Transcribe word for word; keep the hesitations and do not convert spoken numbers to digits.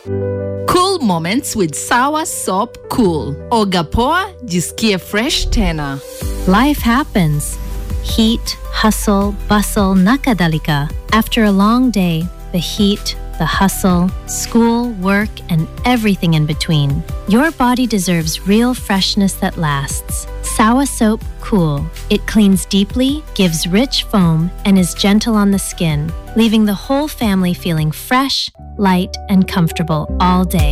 Cool moments with Sawa Soap Cool. Oga poa, jisikie fresh tena. Life happens. Heat, hustle, bustle, nakadalika. After a long day, the heat, the hustle, school, work, and everything in between. Your body deserves real freshness that lasts. Sawa Soap Cool. It cleans deeply, gives rich foam, and is gentle on the skin, leaving the whole family feeling fresh, light, and comfortable all day.